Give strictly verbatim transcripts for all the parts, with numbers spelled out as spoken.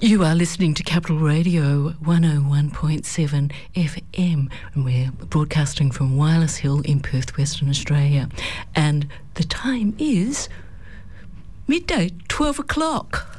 You are listening to Capital Radio one oh one point seven F M, and we're broadcasting from Wireless Hill in Perth, Western Australia. And the time is midday, twelve o'clock.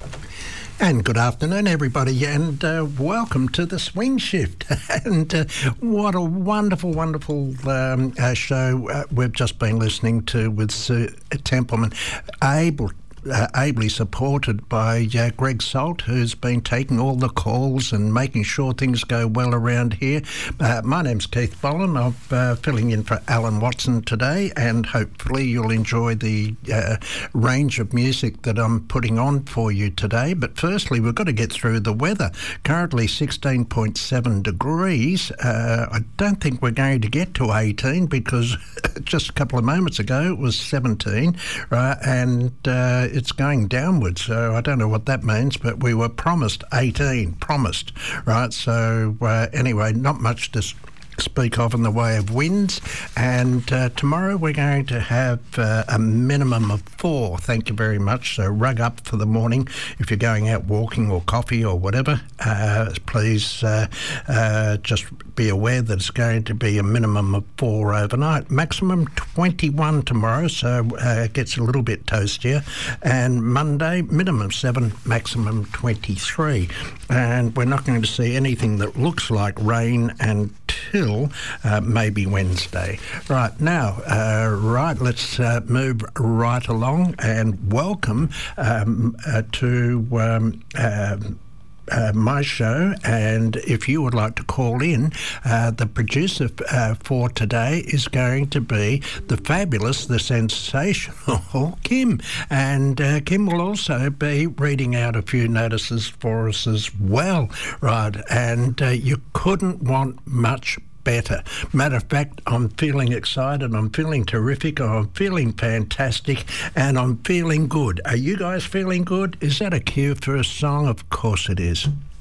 And good afternoon, everybody, and uh, welcome to the Swing Shift. and uh, what a wonderful, wonderful um, uh, show uh, we've just been listening to with Sue Templeman, able Uh, ably supported by uh, Greg Salt, who's been taking all the calls and making sure things go well around here. Uh, my name's Keith Bolam. I'm uh, filling in for Alan Watson today, and hopefully you'll enjoy the uh, range of music that I'm putting on for you today. But firstly, we've got to get through the weather. Currently sixteen point seven degrees. Uh, I don't think we're going to get to eighteen because just a couple of moments ago it was seventeen, right? And uh, it's going downwards, so I don't know what that means, but we were promised eighteen, promised, right? So uh, anyway, not much to speak of in the way of winds, and uh, tomorrow we're going to have uh, a minimum of four. Thank you very much. So rug up for the morning if you're going out walking or coffee or whatever. Uh, please uh, uh, just be aware that it's going to be a minimum of four overnight. Maximum twenty-one tomorrow, so uh, it gets a little bit toastier. And Monday, minimum seven, maximum twenty-three. And we're not going to see anything that looks like rain until Uh, maybe Wednesday. Right, now, uh, right, let's uh, move right along and welcome um, uh, to um, uh, Uh, my show. And if you would like to call in, uh, the producer uh, for today is going to be the fabulous, the sensational Kim. And uh, Kim will also be reading out a few notices for us as well, right? And uh, you couldn't want much better. Matter of fact, I'm feeling excited, I'm feeling terrific, I'm feeling fantastic, and I'm feeling good. Are you guys feeling good? Is that a cue for a song? Of course it is.